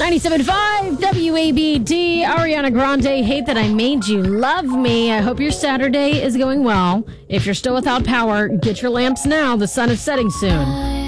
97.5 WABD. Ariana Grande, Hate That I Made You Love Me. I hope your Saturday is going well. If you're still without power, get your lamps now. The sun is setting soon.